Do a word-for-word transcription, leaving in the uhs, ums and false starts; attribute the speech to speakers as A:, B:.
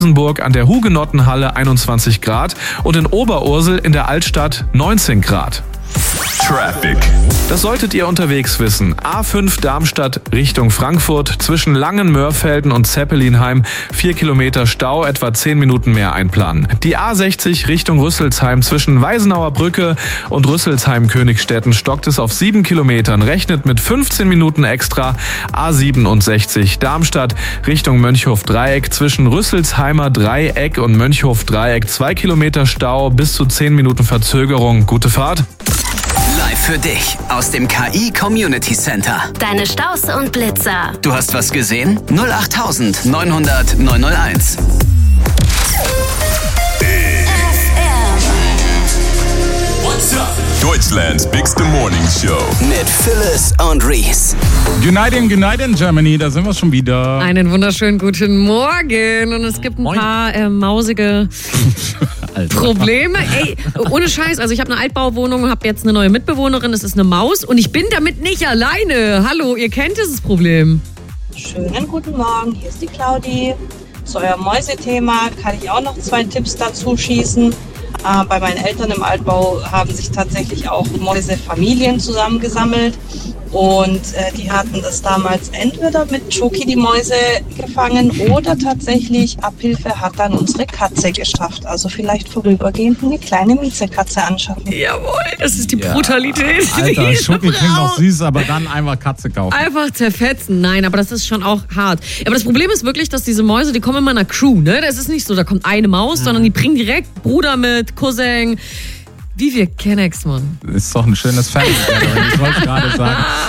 A: Burg an der Hugenottenhalle einundzwanzig Grad und in Oberursel in der Altstadt neunzehn Grad.
B: Traffic.
A: Das solltet ihr unterwegs wissen. A fünf Darmstadt Richtung Frankfurt zwischen Langenmörfelden und Zeppelinheim. vier Kilometer Stau, etwa zehn Minuten mehr einplanen. Die A sechzig Richtung Rüsselsheim zwischen Weisenauer Brücke und Rüsselsheim-Königstetten stockt es auf sieben Kilometern. Rechnet mit fünfzehn Minuten extra. A siebenundsechzig Darmstadt Richtung Mönchhof-Dreieck zwischen Rüsselsheimer Dreieck und Mönchhof-Dreieck. zwei Kilometer Stau, bis zu zehn Minuten Verzögerung. Gute Fahrt.
C: Live für dich aus dem K I Community Center.
D: Deine Staus und Blitzer.
C: Du hast was gesehen? null acht neunhundert neunhunderteins.
B: What's up? Deutschlands bigste Morning Show.
C: Mit Phyllis und Reese.
E: United, United Germany, da sind wir schon wieder.
F: Einen wunderschönen guten Morgen. Und es gibt ein
E: Moin.
F: paar äh, mausige
E: Alter.
F: Probleme. Ey, ohne Scheiß, also ich habe eine Altbauwohnung und habe jetzt eine neue Mitbewohnerin, das ist eine Maus und ich bin damit nicht alleine. Hallo, ihr kennt dieses Problem.
G: Schönen guten Morgen, hier ist die Claudi. Zu eurem Mäusethema kann ich auch noch zwei Tipps dazu schießen. Äh, bei meinen Eltern im Altbau haben sich tatsächlich auch Mäusefamilien zusammengesammelt und äh, die hatten das damals entweder mit Schoki die Mäuse gefangen oder tatsächlich Abhilfe hat dann unsere Katze geschafft. Also vielleicht vorübergehend eine kleine Miezekatze anschaffen.
F: Jawohl, das ist die Brutalität. die
E: Alter,
F: ich
E: Schoki klingt noch
F: brauche.
E: süß, aber dann einfach Katze kaufen.
F: Einfach zerfetzen. Nein, aber das ist schon auch hart. Aber das Problem ist wirklich, dass diese Mäuse, die kommen in meiner Crew, ne? Das ist nicht so, da kommt eine Maus, sondern die bringen direkt Bruder mit, Cousin. Wie wir Kennex, Mann.
E: Ist doch ein schönes Family. Ich wollte gerade sagen.